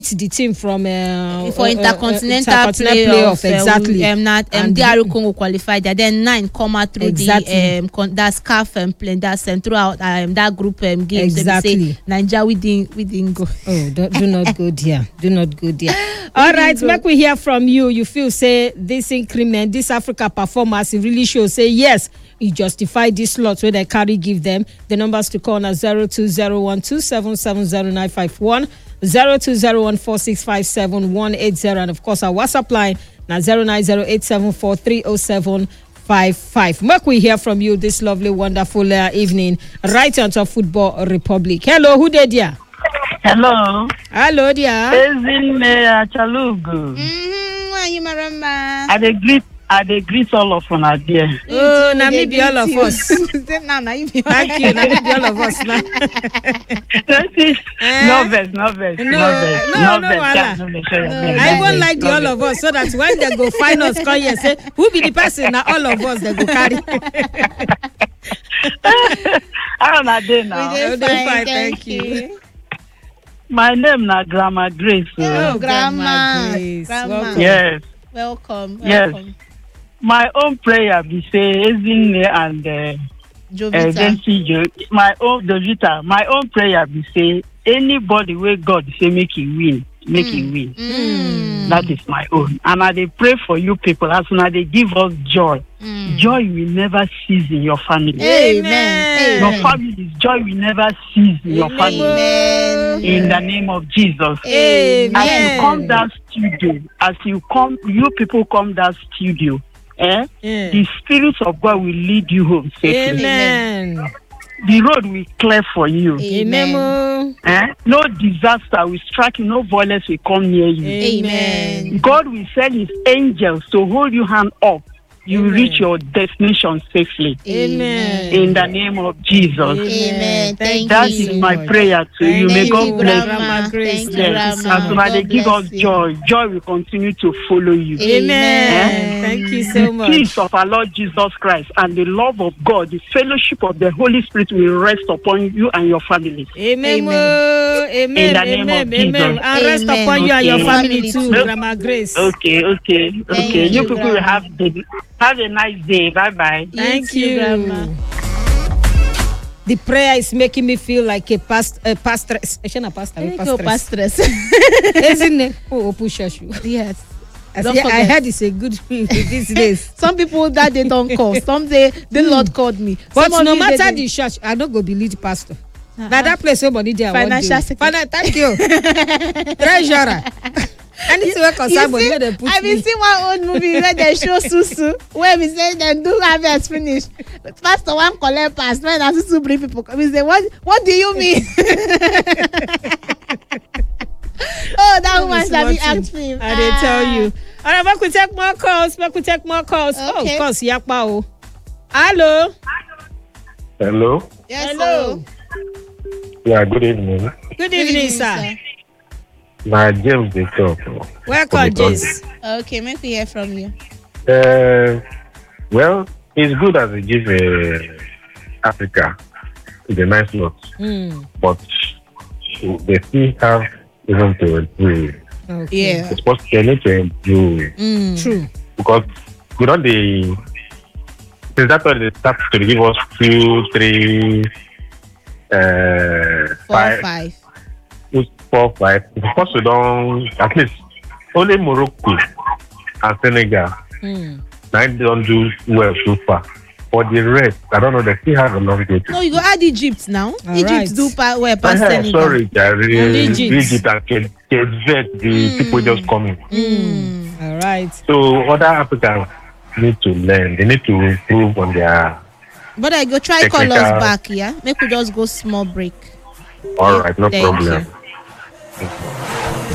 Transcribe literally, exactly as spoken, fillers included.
the team from uh, for uh, intercontinental, uh, intercontinental playoff, playoff, exactly. Um, not um, And D R Congo qualified. There. Then nine come out through exactly. the um con- that scarf and um, playing that um, throughout um, that group um, game. Exactly. So we say Nigeria we didn't we didn't go. Oh, do, do not go there. Do not go there. All right, make we hear from you. You feel say this increment, this Africa performance, it really shows. Say yes, you justify this slot where they carry give them. The numbers to call are zero two zero one two seven seven zero nine five one. zero two zero one four six five seven one eight zero, and of course our WhatsApp line now zero nine zero eight seven four three zero seven five five. Make we hear from you this lovely, wonderful uh, evening right on to Football Republic. Hello, who did ya? Hello. Hello, dear. Ezinne Achalugu. Mm-hmm. Why you marama? I dey greet, I dey greet all of una there. Oh, na me be all of us. Now, now you be Thank you. Na me be all of us now. Eh? No vex, no vex, No, no vex, no, no, vex. wahala. Can't no make sure your name, I no won't vex, like the no all vex. of us, so that when they go find us, come here say who be the person? Now all of us they go carry. How una dey now? We dey Oh, dey fine, fine, thank thank you. you. My name na Grandma Grace. Oh, Oh. grandma, Grace, grandma. welcome. Yes. Welcome, Yes. welcome. My own prayer be say Ezinne and uh, Jovita. uh, Dempsey Jo. My own Jovita. My own prayer be say anybody where God say make him win, make him win. Mm. That is my own. And I dey pray for you people as soon as they give us joy. Mm. Joy will never cease in your family. Amen. Your Amen. family's joy will never cease in your family. Amen. In the name of Jesus. Amen. As you come down studio, as you come, you people come down studio, eh? Yeah. The Spirit of God will lead you home safely. Amen. The road will clear for you. Amen. Amen. Eh? No disaster will strike you. No violence will come near you. Amen. God will send His angels to hold you hand up. You Amen. reach your destination safely. Amen. In the name of Jesus. Amen. Thank That you is my much. prayer to you. May Thank God you, bless Grandma you. Grace. Thank you, Yes. Grandma. As soon as they God give us bless you. joy, joy will continue to follow you. Amen. Eh? Thank you The so much. peace of our Lord Jesus Christ and the love of God, the fellowship of the Holy Spirit will rest upon you and your family. Amen. Amen. oh, Amen. In the name Amen. of Amen. Jesus. And rest Amen. upon you and your Okay. family too, No. Grandma Grace. Okay, okay, Thank okay. you, You people will Grandma. have the, have a nice day. Bye bye. Thank You too, you. Grandma. The prayer is making me feel like a past a pastress. Is she not pastor? A Thank you, pastress. Pastress. Isn't it? Oh, push you. Yes. I, Don't say, I forget. heard it's a good thing these days. Some people that they don't call. Some say the Lord called me. But Some of no you, matter they- the church, I don't go be lead pastor. Uh-uh. Now that place somebody there. Financial secretary. Finan- Thank you. Treasurer. Anything where concern You money see, where they put I been me. see one old movie where they show Susu where we say dem do harvest finish. Pastor wan collect pass when na Susu bring people come. We say what what do you mean? Oh, that woman sabi act film. I dey tell you. All right, make we take more calls. Make we take more calls. Oh, Okay. of course, yakpa o. Hello. Hello. Yes, Hello. Yeah, good evening. Good evening, sir. My James dey talk. Welcome, Good evening. Jace. Okay, make we hear from you. Uh, well, it's good as they give uh, Africa the nice lot, Mm. but they still have even to improve. Okay. Yeah. It's supposed they need to improve Mm. True. because you know the since that time they start to give us two, three, uh, Four, five, five. four, five. Because we don't at least only Morocco and Senegal. Mm. Now they don't do well so far. For the rest, I don't know. They still have a long way to. No, you go add Egypt now. All Egypt right. do pa- well past Eh, Senegal. sorry, Gary. Egypt. Egypt and Cape Verde, the people just coming. Mm. All right. So other Africans need to learn. They need to improve on their. But I go try call us Technical. back, yeah. Make we just go small break. All right, no Thank problem. you.